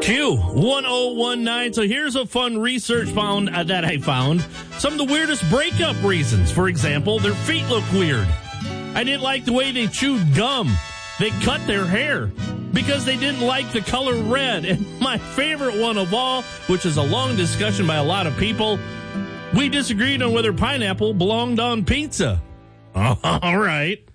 Q1019. So here's a fun research that I found. Some of the weirdest breakup reasons. For example, their feet look weird. I didn't like the way they chewed gum. They cut their hair because they didn't like the color red. And my favorite one of all, which is a long discussion by a lot of people, we disagreed on whether pineapple belonged on pizza. All right.